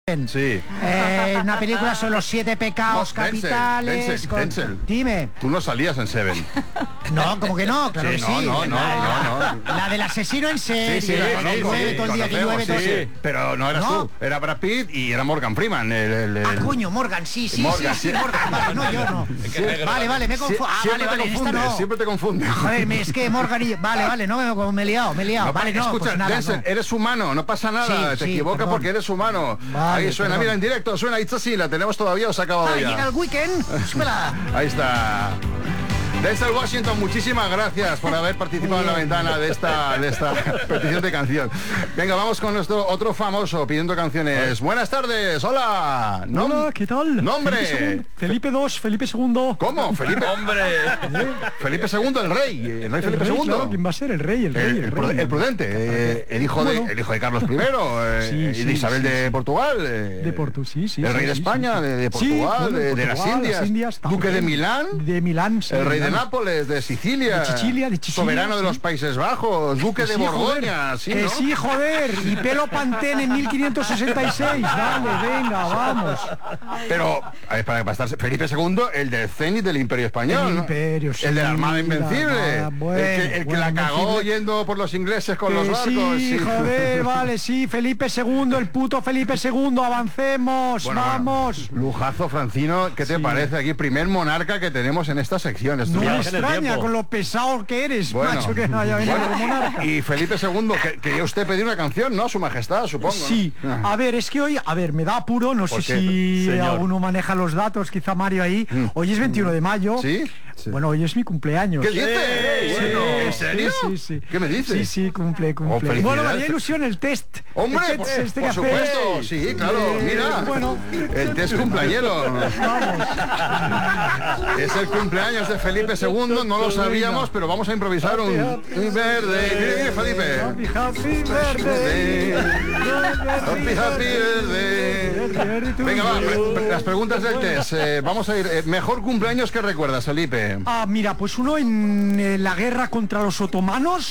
Sí. Una película sobre los 7 pecados capitales. Denzel. Dime. Tú no salías en Seven. No, como que no, claro Sí, que sí. no. La del asesino en serie. Sí, todo el día que llueve, todo. sí. Pero no eras tú, era Brad Pitt y era Morgan Freeman. Coño, Morgan, sí, Morgan, Morgan, vale, no, yo no. Vale, me confundo. Siempre te confunde. Joder, es que Morgan y... Vale, no, me he liado. No, Vale, no, escucha, pues nada, Denzel, no. eres humano, no pasa nada. Te equivocas perdón. porque eres humano. Vale, ahí suena, perdón. mira, en directo, suena It's así, la tenemos todavía o se ha acabado ya. Llega el weekend. Espera. Ahí está. Denzel Washington, muchísimas gracias por haber participado en la ventana de esta petición de canción. Venga, vamos con nuestro otro famoso pidiendo canciones. Buenas tardes, hola. Hola, ¿qué tal? Nombre. Felipe II, Felipe II. ¿Cómo? Felipe. Hombre. Felipe II, el rey. El rey Felipe II. Claro, ¿quién va a ser? El rey. El prudente. El hijo de Carlos I. Y de Isabel de Portugal. De Portugal, sí. El rey de España, de Portugal, de las Indias. Duque de Milán. De Milán, sí. El rey de Nápoles, de Sicilia, de Sicilia, soberano de los Países Bajos, duque de Borgoña, sí, ¿no? Sí, joder, y pelo Pantene en 1566, dale, venga, vamos. Pero, a ver, para estar Felipe II, el del cenit del Imperio Español, el Imperio, sí, el de la Armada Invencible, el que la cagó yendo por los ingleses con los barcos. Sí, joder, vale, sí, Felipe II, el puto Felipe II, avancemos, vamos. Bueno, lujazo, Francino, ¿qué te parece aquí? Primer monarca que tenemos en esta sección. No me extraña con lo pesado que eres, macho, que no haya venido como monarca. Y Felipe II, quería usted pedir una canción, ¿no? Su majestad, supongo. Sí, a ver, es que hoy, me da apuro, no sé si alguno maneja los datos, quizá Mario ahí. Hoy es 21 de mayo. ¿Sí? Bueno, hoy es mi cumpleaños. ¿Qué dices? Bueno, ¿en serio? Sí. ¿Qué me dices? Sí, cumple. Bueno, me haría ilusión el test. Hombre, el test por supuesto, sí, claro, mira. Bueno, el test cumpleañero. Vamos. Es el cumpleaños de Felipe II, no lo sabíamos, pero vamos a improvisar un verde. Mire, Felipe. Happy birthday. Happy birthday. Venga, va, las preguntas del test. Vamos a ir. Mejor cumpleaños que recuerdas, Felipe. Mira, pues uno en la guerra contra los otomanos,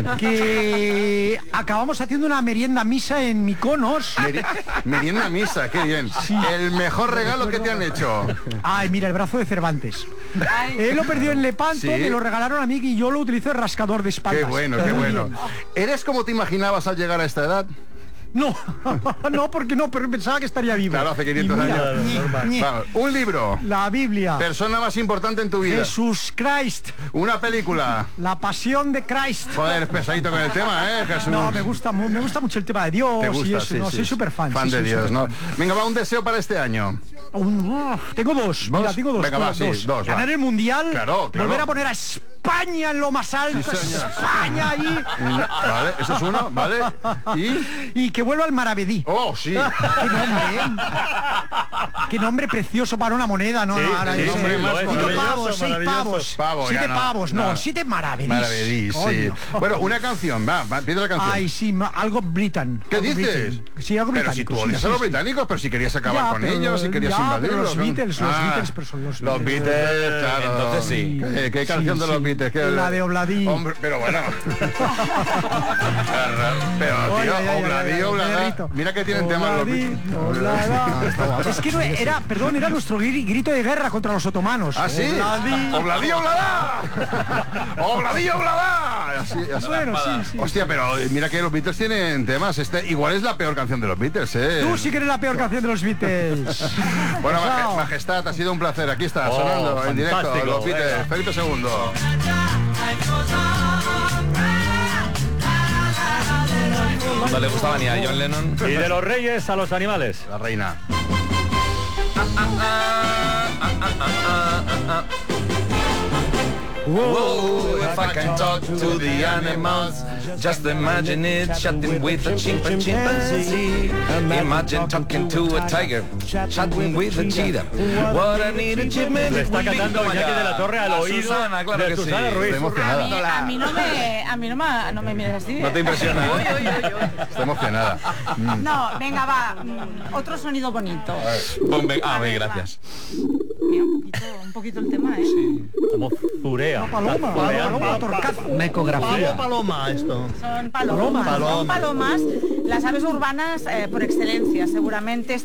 que acabamos haciendo una merienda misa en Mykonos. Merienda misa, qué bien. Sí. El mejor regalo que te han hecho. Ay, mira, el brazo de Cervantes. Él lo perdió en Lepanto, me lo regalaron a mí y yo lo utilizo de rascador de espaldas. Qué bueno. ¿Eres como te imaginabas al llegar a esta edad? No, porque no, pero pensaba que estaría vivo. Claro, hace 500 años. Vamos, un libro. La Biblia. Persona más importante en tu vida. Jesús Christ. Una película. La Pasión de Christ. Joder, es pesadito con el tema, Jesús. No, me gusta mucho el tema de Dios. ¿Te gusta? Y eso, soy súper fan. Fan de Dios, ¿no? Venga, va, un deseo para este año. Tengo dos. Mira, tengo dos. Venga, va, dos. Ganar el Mundial. Claro. Volver a poner a España en lo más alto. España ahí. Vale, eso es uno, ¿vale? Y que vuelva al Maravedí. Oh, sí. Qué nombre, Qué nombre precioso para una moneda, ¿no? Sí, nombre más 6 pavos. 7 pavos, no, 7 maravedís. Maravedís, sí. Bueno, una canción, va, pide la canción. Ay, sí, algo Britain. ¿Qué dices? Sí, algo pero británico. Si tú odias a los británicos, pero si querías acabar con ellos, si querías invadirlos. Los Beatles, pero son los Beatles, claro. Entonces sí. ¿Qué canción de los Beatles? La de Obladí. Hombre, pero bueno. Pero tío, Obladí. Mira que tienen temas los Beatles. Es que era nuestro grito de guerra contra los otomanos. ¿Ah, sí? Obladí, Obladá. Obladí, Obladá. Así. Bueno, sí. Hostia, pero mira que los Beatles tienen temas. Igual es la peor canción de los Beatles, Tú sí que eres la peor canción de los Beatles. Bueno, Majestad, ha sido un placer. Aquí está, sonando en directo los Beatles. Felipe II. No le gustaba ni a John Lennon. Y de los reyes a los animales. La reina. Whoa, if I can talk to the animals, just imagine it chatting with a chimpanzee. Imagine talking to a tiger, chatting with a cheetah. What I need achievement. Le está cantando Iñaki de la Torre al oído Susana, claro de que Susana sí. Ruiz. Estoy emocionada. A mí no me mires así. ¿No te impresiona? Estoy emocionada. No, venga, va. Otro sonido bonito. Gracias. Mira, un poquito el tema, ¿eh? Sí. Como zurea. Paloma, torcazo. Una ecografía. Paloma, esto. Son palomas. Son palomas, las aves urbanas por excelencia, seguramente.